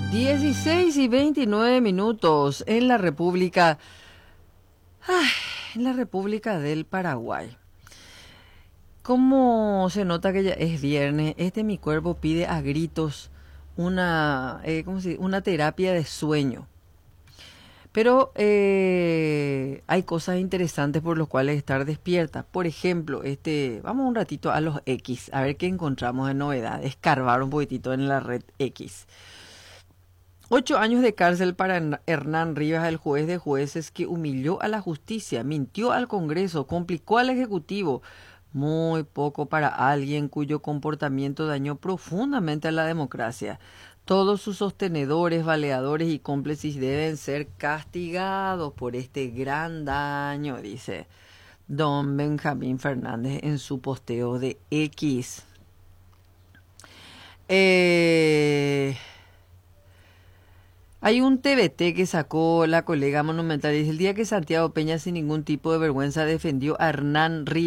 16:29 en la República, en la República del Paraguay. Como se nota que ya es viernes, mi cuerpo pide a gritos una, una terapia de sueño. Pero hay cosas interesantes por las cuales estar despierta. Por ejemplo, vamos un ratito a los X, a ver qué encontramos de novedad. Escarbar un poquitito en la red X. 8 años de cárcel para Hernán Rivas, el juez de jueces que humilló a la justicia, mintió al Congreso, complicó al Ejecutivo. Muy poco para alguien cuyo comportamiento dañó profundamente a la democracia. Todos sus sostenedores, baleadores y cómplices deben ser castigados por este gran daño, dice don Benjamín Fernández en su posteo de X. Hay un TBT que sacó la colega Monumental. Dice: el día que Santiago Peña sin ningún tipo de vergüenza defendió a Hernán Rivas